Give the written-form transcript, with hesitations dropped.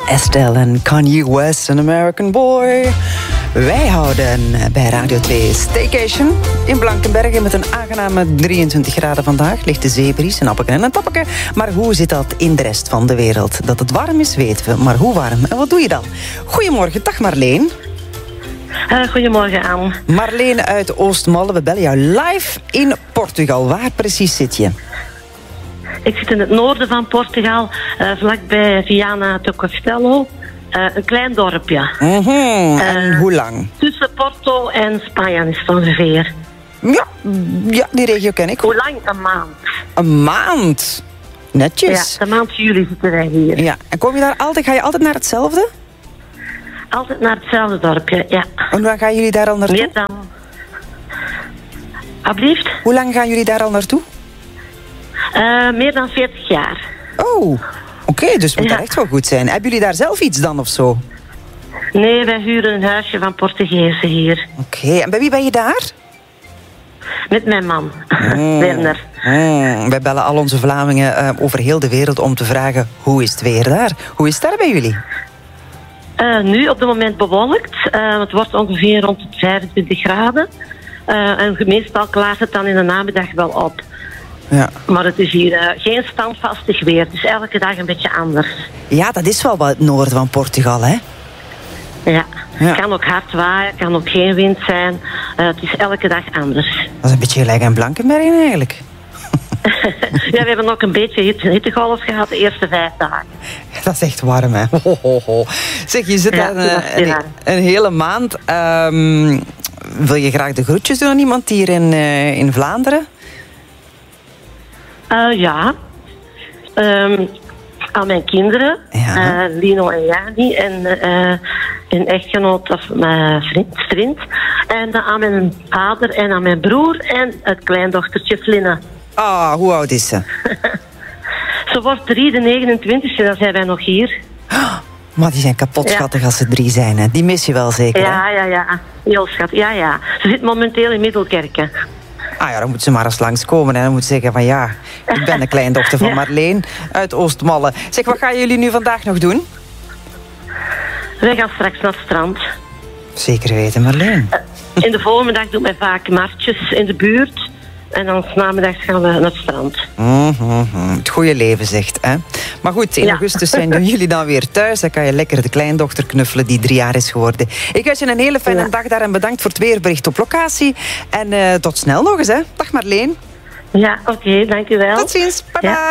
Estelle en Kanye West, An American Boy. Wij houden bij Radio 2 Staycation in Blankenberge met een aangename 23 graden vandaag. Ligt de zeebries, een appelken en een tappeke. Maar hoe zit dat in de rest van de wereld? Dat het warm is, weten we. Maar hoe warm? En wat doe je dan? Goedemorgen, dag Marleen. Goedemorgen, Anne. Marleen uit Oostmalle, we bellen jou live in Portugal. Waar precies zit je? Ik zit in het noorden van Portugal, vlakbij Viana do Castelo. Een klein dorpje. En hoe lang? Tussen Porto en Spanje is het ongeveer. Ja, die regio ken ik. Hoe lang? Een maand. Een maand? Netjes. Ja, de maand juli zitten wij hier. Ja, en kom je daar altijd, ga je altijd naar hetzelfde? Altijd naar hetzelfde dorpje, ja. En hoe lang gaan jullie daar al naartoe? Meer dan... Alsjeblieft? Hoe lang gaan jullie daar al naartoe? Meer dan 40 jaar. Oh, oké, dus het moet daar echt wel goed zijn. Hebben jullie daar zelf iets dan of zo? Nee, wij huren een huisje van Portugezen hier. Oké, en bij wie ben je daar? Met mijn man, Werner. Wij bellen al onze Vlamingen over heel de wereld om te vragen, hoe is het weer daar? Hoe is het daar bij jullie? Nu op het moment bewolkt. Het wordt ongeveer rond de 25 graden. En meestal klaart het dan in de namiddag wel op. Ja. Maar het is hier geen standvastig weer. Het is elke dag een beetje anders. Ja, dat is wel wat het noorden van Portugal, hè? Ja. Het kan ook hard waaien, kan ook geen wind zijn. Het is elke dag anders. Dat is een beetje gelijk aan Blankenberge eigenlijk. Ja, we hebben ook een beetje hittegolf gehad de eerste 5 dagen. Dat is echt warm, hè? Zeg, je zit daar een hele maand. Wil je graag de groetjes doen aan iemand hier in Vlaanderen? Ja. Aan mijn kinderen. Ja. Lino en Jani. En een echtgenoot of mijn vriend. En aan mijn vader en aan mijn broer. En het kleindochtertje Flinne. Ah, hoe oud is ze? Ze wordt 3, de 29e, dan zijn wij nog hier. Maar die zijn kapot schattig als ze 3 zijn, hè? Die mis je wel zeker, hè? Ja. Heel schat. Ja. Ze zit momenteel in Middelkerken. Ah ja, dan moet ze maar eens langskomen en dan moet ze zeggen van ja, ik ben de kleindochter van Marleen uit Oostmalle. Zeg, wat gaan jullie nu vandaag nog doen? Wij gaan straks naar het strand. Zeker weten, Marleen. In de voormiddag doen wij vaak marktjes in de buurt. En dan 's namiddags gaan we naar het strand. Het goede leven, zegt, hè? Maar goed, in augustus zijn jullie dan weer thuis. Dan kan je lekker de kleindochter knuffelen die 3 jaar is geworden. Ik wens je een hele fijne dag daar en bedankt voor het weerbericht op locatie. En tot snel nog eens, hè? Dag Marleen. Ja, oké, dank u wel. Tot ziens. Bye bye.